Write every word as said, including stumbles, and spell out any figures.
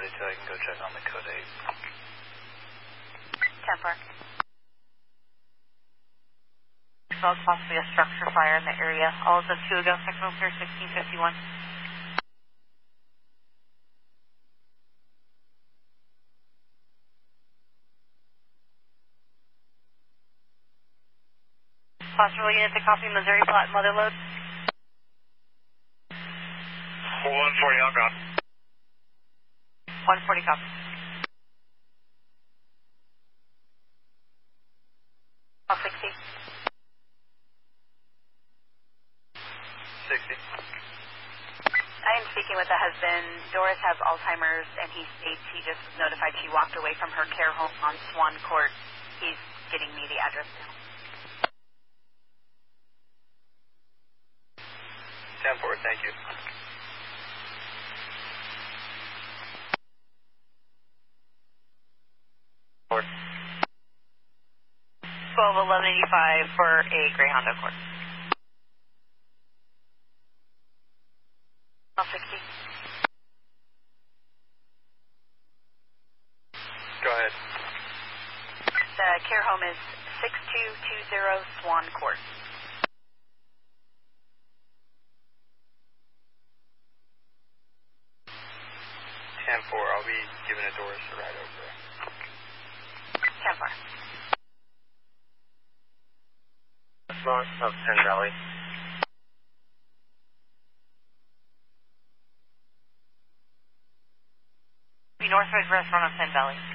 ready to, I can go check on the code eight. ten four. So it's possibly a structure fire in the area. All of the two ago, signal clear sixteen fifty-one. Possible unit to copy Missouri Flat Mother Load. one forty, I'm gone. one forty copy. All sixty. sixty. I am speaking with the husband. Doris has Alzheimer's, and he states he just was notified she walked away from her care home on Swan Court. He's getting me the address now. ten four, thank you. twelve eleven eighty-five for a Greyhound Accord. All sixty. Go ahead. The care home is six two two zero Swan Court. ten four, I'll be giving a Doris a ride over there. ten four. North of Penn Valley. Northridge Restaurant of Penn Valley.